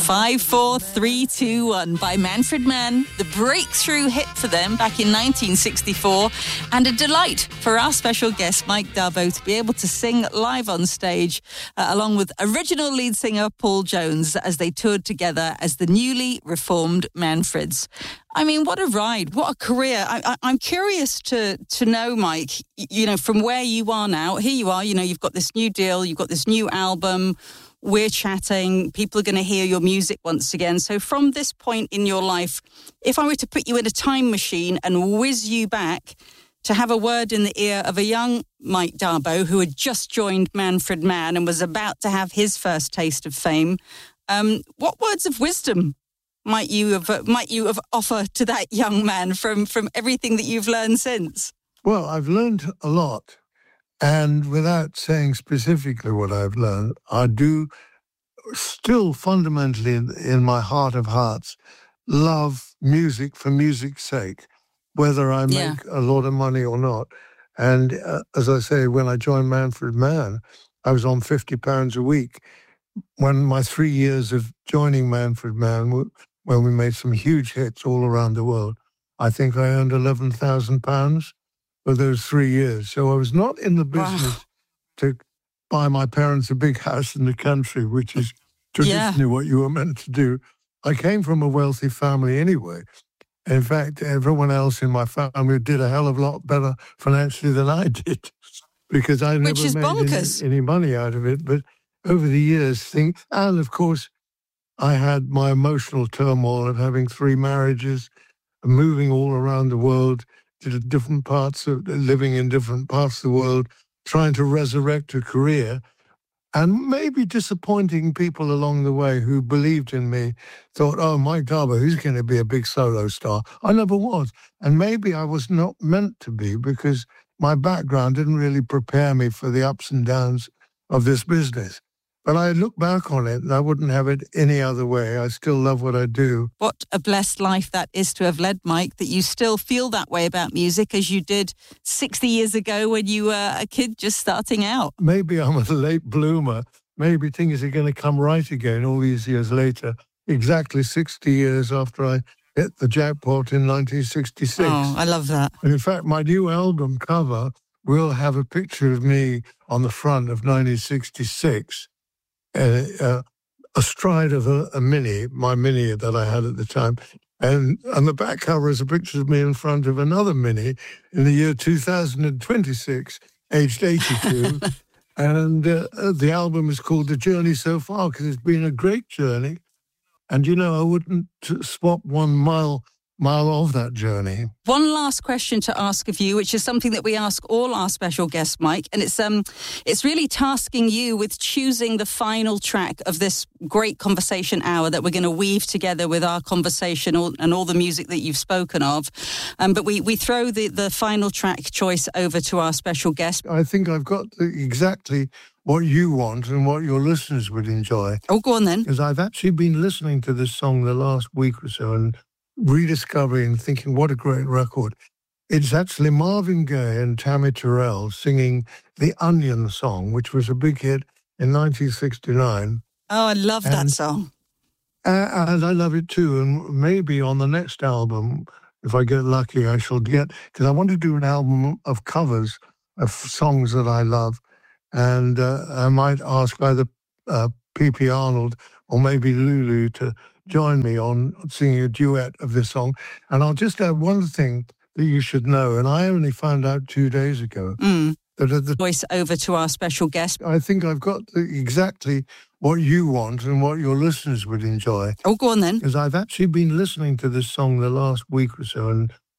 5, 4, 3, 2, 1 by Manfred Mann, the breakthrough hit for them back in 1964, and a delight for our special guest Mike Darboh to be able to sing live on stage along with original lead singer Paul Jones as they toured together as the newly reformed Manfreds. I mean, what a ride, what a career. I'm curious to know, Mike, you know, from where you are now. Here you are, you know, you've got this new deal, you've got this new album. We're chatting, people are going to hear your music once again. So from this point in your life, if I were to put you in a time machine and whiz you back to have a word in the ear of a young Mike Darboh who had just joined Manfred Mann and was about to have his first taste of fame, what words of wisdom might you have offered to that young man from everything that you've learned since? Well, I've learned a lot. And without saying specifically what I've learned, I do still fundamentally in my heart of hearts love music for music's sake, whether I make a lot of money or not. And as I say, when I joined Manfred Mann, I was on £50 a week. When my 3 years of joining Manfred Mann, when we made some huge hits all around the world, I think I earned £11,000 for those 3 years. So I was not in the business to buy my parents a big house in the country, which is traditionally what you were meant to do. I came from a wealthy family anyway. In fact, everyone else in my family did a hell of a lot better financially than I did because I never made any money out of it. But over the years, and of course, I had my emotional turmoil of having 3 marriages, moving all around the world, to different parts of living in different parts of the world, trying to resurrect a career, and maybe disappointing people along the way who believed in me, thought, oh, Mike Darboh, he's going to be a big solo star. I never was. And maybe I was not meant to be because my background didn't really prepare me for the ups and downs of this business. But I look back on it and I wouldn't have it any other way. I still love what I do. What a blessed life that is to have led, Mike, that you still feel that way about music as you did 60 years ago when you were a kid just starting out. Maybe I'm a late bloomer. Maybe things are going to come right again all these years later, exactly 60 years after I hit the jackpot in 1966. Oh, I love that. And in fact, my new album cover will have a picture of me on the front of 1966. Astride of a Mini, my Mini that I had at the time. And on the back cover is a picture of me in front of another Mini in the year 2026, aged 82. And the album is called The Journey So Far because it's been a great journey. And, you know, I wouldn't swap 1 mile of that journey. One last question to ask of you, which is something that we ask all our special guests, Mike, and it's really tasking you with choosing the final track of this great conversation hour that we're going to weave together with our conversation and all the music that you've spoken of. But we throw the final track choice over to our special guest. I think I've got exactly what you want and what your listeners would enjoy. Oh, go on then. Because I've actually been listening to this song the last week or so and rediscovering, thinking, what a great record. It's actually Marvin Gaye and Tammy Terrell singing the Onion song, which was a big hit in 1969. Oh, I love that song. And I love it too. And maybe on the next album, if I get lucky, I shall get, because I want to do an album of covers of songs that I love. And I might ask either P.P. Arnold or maybe Lulu to join me on singing a duet of this song. And I'll just add one thing that you should know, and I only found out 2 days ago. That at the voice over to our special guest. I think I've got exactly what you want and what your listeners would enjoy. Oh, go on then. Because I've actually been listening to this song the last week or so and